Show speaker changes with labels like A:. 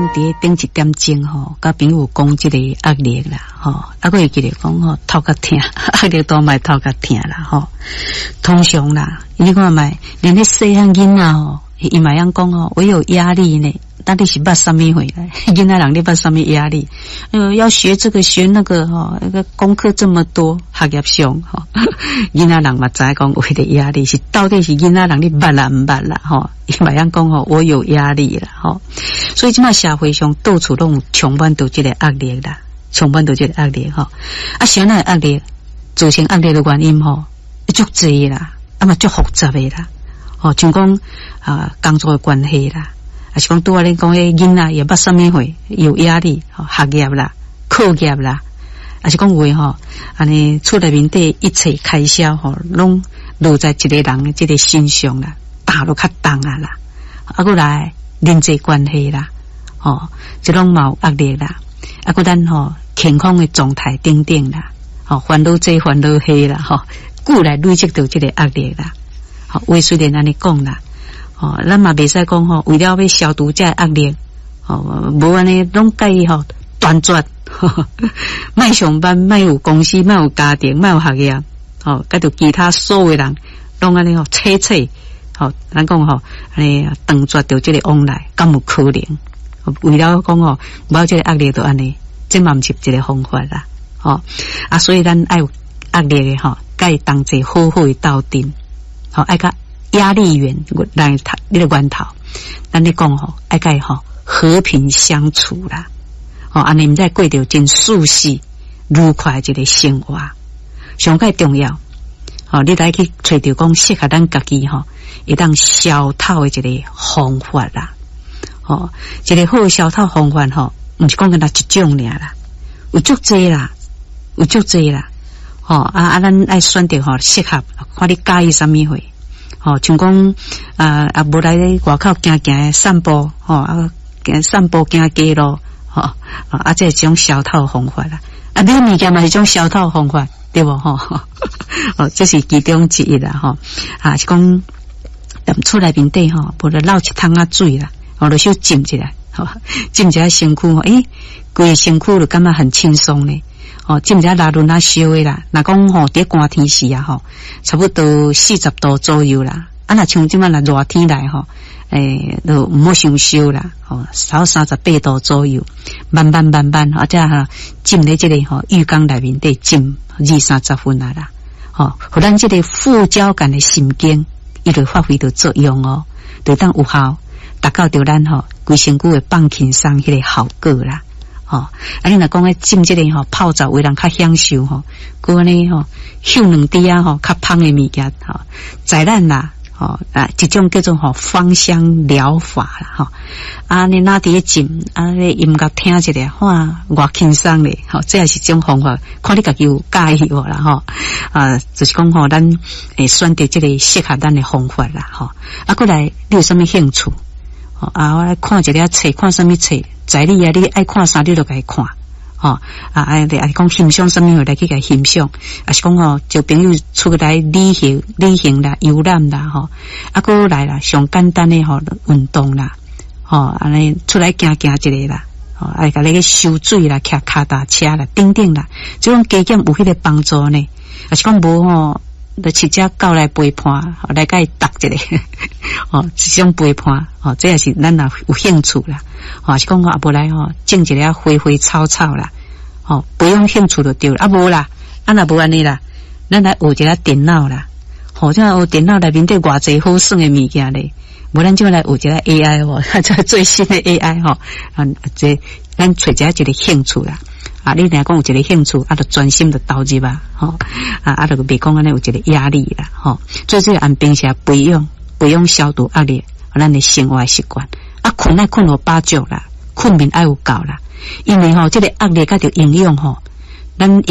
A: 伫顶一点钟吼，甲朋友讲即个压力啦，吼，啊，我会记得讲吼，头壳痛，压力多买头壳痛啦，吼。通常啦，你看卖，连咧细汉囡仔吼，伊嘛样讲吼，我有压力呢。到底是捌什么回来？囡仔人你捌什么压力？要学这个学那个哈，那个功课这么多，学业上哈，囡仔人嘛知讲有迄个压力是到底是囡仔人你捌啦唔捌啦哈？伊嘛样讲吼，我有压力啦哈，所以即卖社会上到处拢充满到这个压力啦，充满到这个压力哈。啊，啥那压力造成压力的原因吼，足济啦，啊嘛足复杂的啦，哦，像讲工作的关系啦。还是讲拄仔咧讲迄囡仔也捌什么会有压力，学业啦、课业啦，还是讲有诶吼，安尼厝内面底一切开销吼，拢落在一个人诶即个身上啦，打落较重啊啦，啊过来人际关系啦，吼，即种嘛有压力啦，啊过咱吼健康诶状态等等啦，吼烦恼这烦恼迄啦，吼，故来累积到即个压力啦，好，话虽然安尼讲啦。哦，咱嘛袂使讲吼，为了要消除这压力，哦，无安尼拢介意吼断绝，卖上班，卖有公司，卖有家庭，卖有学业，哦，甲着其他所有人拢安尼吼切，吼，咱讲吼，安尼断绝着这个往来，敢有可能？为了讲吼，无这个压力就安尼，这嘛毋是一个方法啦，哦，啊，所以咱爱有压力的吼，甲伊同齐好好的斗阵，吼，爱甲。压力源来你的源头，咱咧讲吼，爱甲伊吼和平相处啦，吼安尼毋再过着真舒适、愉快一个生活，上介重要。吼，你来去找着讲适合咱家己吼，会当消透的一个方法啦，吼，一个好消透方法吼，毋是讲跟他一种尔啦，有足济啦，有足济啦，吼咱爱选择吼适合，看你介意什么货。哦，像讲无来外口行散步，散步行街路，这是种消透方法啦。你物件嘛是种消透方法，对无吼？这是其中之一啦，吼。是讲厝内面底吼，无就捞一桶水啦，就小浸一下，浸一下身躯吼，规个身躯就感觉很轻松咧。哦，浸一下拉轮烧的啦。若讲吼，伫寒天时啊吼，差不多40度左右啦。啊，若像即摆若热天来吼，就毋好伤烧啦。吼，少38度左右，慢慢，或者哈浸咧即个吼浴缸内面底浸20-30分啊啦。吼，互咱即个副交感的神经，伊就发挥着作用哦，就当有效达到着咱吼规身躯的放轻松迄个效果啦。吼，你若讲浸即个吼泡澡为人较享受吼，佮安尼吼嗅两滴啊吼较芳的物件吼，在咱啦吼一种叫做吼芳香疗法啦吼，你哪伫浸你音乐听一下，哇，偌轻松咧吼，这也是种方法，看你家己有介意无啦吼，就是讲吼咱会选择即个适合咱的方法啦吼，过来你有啥物兴趣？我来看一个册，看什么册？在你你爱看啥，你就该看。你讲欣赏什么来去甲欣赏，是讲吼，就朋友出来旅行啦、游览啦，过来啦，上简单的运动啦，安尼出来行一个啦，爱甲你去收水啦、骑脚踏车啦、等等啦，这种加减有迄个帮助呢。是讲无吼。就饲只狗来陪伴，来甲伊搭一个，这种陪伴，这也是咱若有兴趣啦，是讲无来种一个花花草草啦，不用兴趣就对了，无啦，若无安尼啦，咱来学一下电脑啦，这学电脑内面底偌济好耍的物件咧，无咱就来学一下 AI 这最新的 AI 这咱找一个兴趣啦。你若讲有一个兴趣，就专心的投入吧，就别讲安尼有一个压力啦，最主要按平时培养消除压力，咱的生活习惯，困爱困有饱足啦，困眠爱有够啦，因为这个压力甲着影响咱。